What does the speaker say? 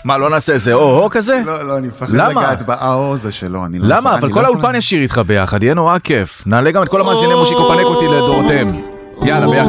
מה, לא נעשה איזה או כזה? לא, אני מפחד לגעת באו זה שלא. למה? אבל כל האולפן ישיר איתך ביחד, יהיה נורא כיף. נעלה גם את כל המאזיני מושיקו פנקוטי לדורותיהם. יאללה, ביחד.